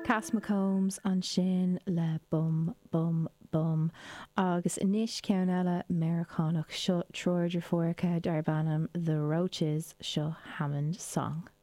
Cass McCombs an sin le bum bum bum agus inis ceann eile Americanach seo Troidir Fóracha dar bannam The Roaches seo Hammond Song.